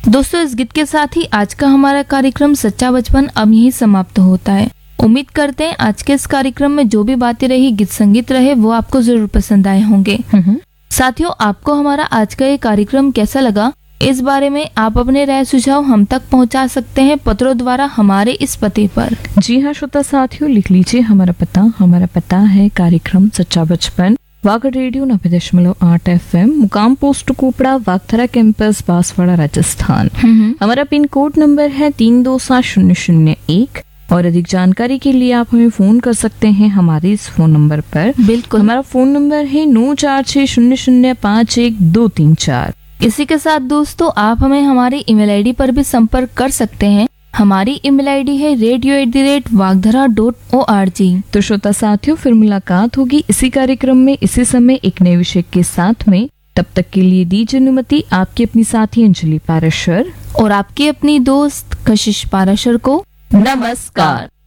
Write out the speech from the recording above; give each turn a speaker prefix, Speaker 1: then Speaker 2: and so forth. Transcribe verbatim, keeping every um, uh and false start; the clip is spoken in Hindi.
Speaker 1: दोस्तों, इस गीत के साथ ही आज का हमारा कार्यक्रम सच्चा बचपन अब यहीं समाप्त होता है। उम्मीद करते हैं आज के इस कार्यक्रम में जो भी बातें रही, गीत संगीत रहे, वो आपको जरूर पसंद आए होंगे। साथियों, आपको हमारा आज का ये कार्यक्रम कैसा लगा, इस बारे में आप अपने राय सुझाव हम तक पहुंचा सकते हैं पत्रों द्वारा हमारे इस पते पर।
Speaker 2: जी हाँ श्रोता साथियों, लिख लीजिए हमारा पता। हमारा पता है कार्यक्रम सच्चा बचपन, वागड़ रेडियो नब्बे दशमलव आठ एफ एम, मुकाम पोस्ट कोपड़ा, वागथरा कैंपस, बांसवाड़ा, राजस्थान। हमारा पिन कोड नंबर है तीन दो सात शून्य शून्य एक। और अधिक जानकारी के लिए आप हमें फोन कर सकते हैं हमारे इस फोन नंबर पर।
Speaker 1: बिल्कुल,
Speaker 2: हमारा फोन नंबर है नौ चार छह शून्य शून्य पाँच एक दो तीन चार।
Speaker 1: इसी के साथ दोस्तों, आप हमें हमारी ईमेल आईडी पर भी संपर्क कर सकते हैं। हमारी ईमेल आईडी है radio at the rate वागधरा dot O R G.
Speaker 2: तो श्रोता साथियों, फिर मुलाकात होगी इसी कार्यक्रम में इसी समय एक नए विषय के साथ में। तब तक के लिए दीजिए अनुमति आपकी अपनी साथी अंजलि पाराशर
Speaker 1: और आपकी अपनी दोस्त कशिश पाराशर को। नमस्कार।